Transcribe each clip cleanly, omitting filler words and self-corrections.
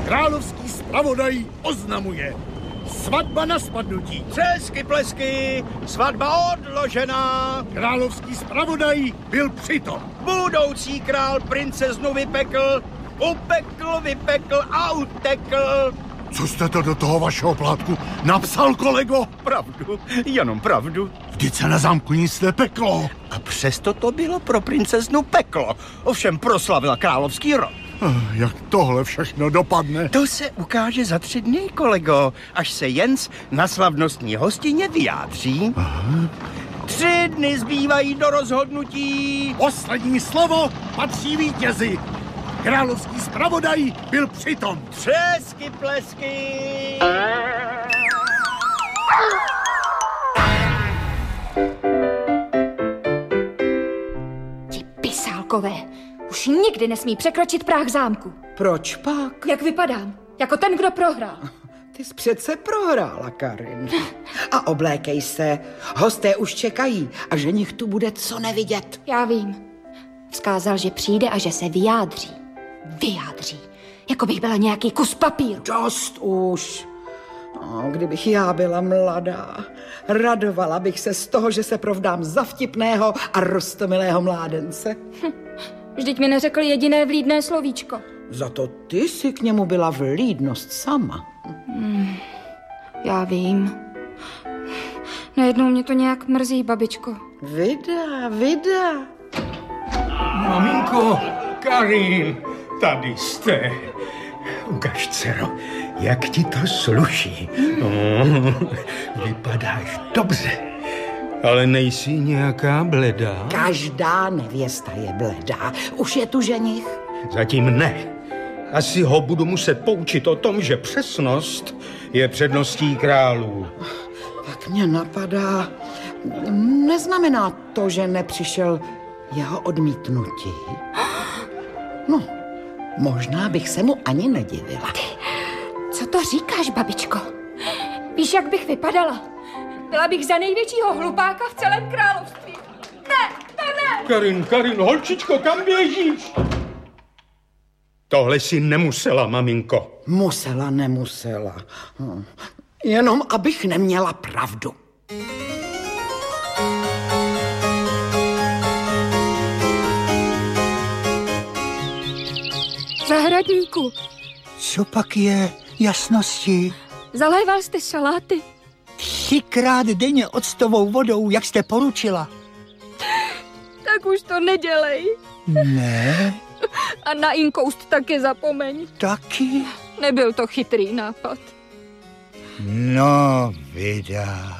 Královský zpravodaj oznamuje. Svatba na spadnutí. Třesky, plesky, svatba odložená. Královský zpravodaj byl přitom. Budoucí král princeznu vypekl, vypekl a utekl. Co jste to do toho vašeho plátku napsal, kolego? Pravdu, jenom pravdu. Vždyť se na zámku nic nepeklo. A přesto to bylo pro princeznu peklo. Ovšem proslavila královský rod. Jak tohle všechno dopadne? To se ukáže za 3 dny, kolego, až se Jens na slavnostní hostině vyjádří. Aha. 3 dny zbývají do rozhodnutí. Poslední slovo patří vítězi. Královský zpravodaj byl přitom. Třesky, plesky. Ti pisálkové už nikdy nesmí překročit práh zámku. Proč pak? Jak vypadám? Jako ten, kdo prohrál. Ty jsi přece prohrála, Karin. A oblékej se. Hosté už čekají a ženich tu bude co nevidět. Já vím. Vzkázal, že přijde a že se vyjádří. Vyjádří. Jako bych byla nějaký kus papíru. Dost už. Kdybych já byla mladá, radovala bych se z toho, že se provdám za vtipného a roztomilého mládence. Vždyť mi neřekl jediné vlídné slovíčko. Za to ty si k němu byla vlídnost sama. Já vím. Najednou mě to nějak mrzí, babičko. Vida. Maminko, Karin, tady jste. Ukaž, dcero, jak ti to sluší. Vypadáš dobře, ale nejsi nějaká bledá. Každá nevěsta je bledá. Už je tu ženich? Zatím ne. Asi ho budu muset poučit o tom, že přesnost je předností králů. Tak mě napadá, neznamená to, že nepřišel jeho odmítnutí? No, možná bych se mu ani nedivila. Co to říkáš, babičko? Víš, jak bych vypadala? Byla bych za největšího hlupáka v celém království. Ne! Karin, holčičko, kam běžíš? Tohle si nemusela, maminko. Nemusela. Jenom abych neměla pravdu. Zahradníku. Co pak je, jasnosti? Zaléval jste saláty? 3krát denně octovou vodou, jak jste poručila. Tak už to nedělej. Ne. A na inkoust taky zapomeň. Taky? Nebyl to chytrý nápad. No, Vida.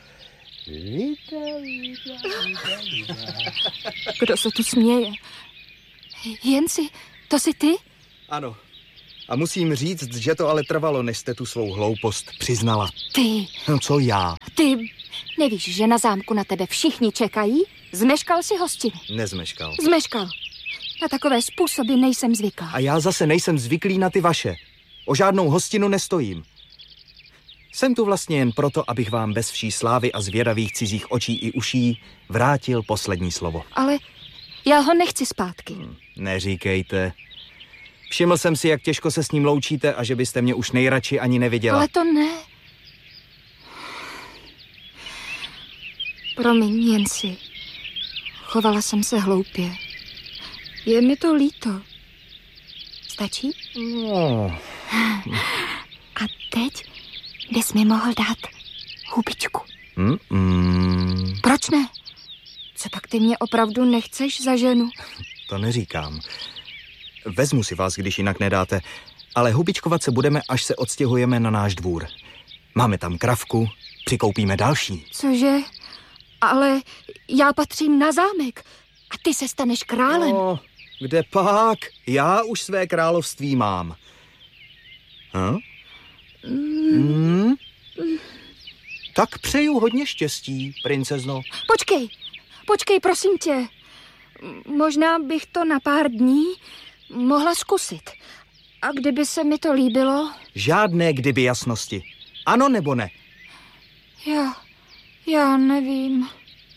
Kdo se tu směje? Jensi, to jsi ty? Ano. A musím říct, že to ale trvalo, než jste tu svou hloupost přiznala. Ty. No co já? Ty. Nevíš, že na zámku na tebe všichni čekají? Zmeškal si hostiny. Nezmeškal. Zmeškal. Na takové způsoby nejsem zvyklá. A já zase nejsem zvyklý na ty vaše. O žádnou hostinu nestojím. Jsem tu vlastně jen proto, abych vám bez vší slávy a zvědavých cizích očí i uší vrátil poslední slovo. Ale já ho nechci zpátky. Neříkejte. Všiml jsem si, jak těžko se s ním loučíte a že byste mě už nejradši ani neviděla. Ale to ne. Promiň, Jensi. Chovala jsem se hloupě. Je mi to líto. Stačí? No. A teď bys mi mohl dát hubičku. Proč ne? Co pak ty mě opravdu nechceš za ženu? To neříkám. Vezmu si vás, když jinak nedáte, ale hubičkovat se budeme, až se odstěhujeme na náš dvůr. Máme tam kravku, přikoupíme další. Cože? Ale já patřím na zámek a ty se staneš králem. No, kde pak? Já už své království mám. Tak přeju hodně štěstí, princezno. Počkej, prosím tě. Možná bych to na pár dní mohla zkusit. A kdyby se mi to líbilo? Žádné kdyby, jasnosti. Ano nebo ne? Já nevím.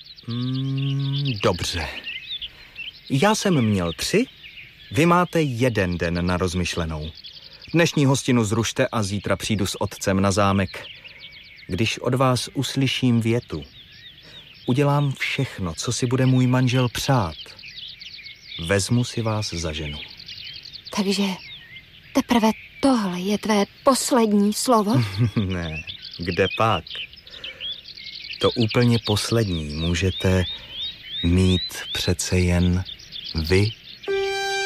Dobře. Já jsem měl 3, vy máte 1 den na rozmyšlenou. Dnešní hostinu zrušte a zítra přijdu s otcem na zámek. Když od vás uslyším větu, udělám všechno, co si bude můj manžel přát. Vezmu si vás za ženu. Takže teprve tohle je tvé poslední slovo? Ne, kde pak? To úplně poslední můžete mít přece jen vy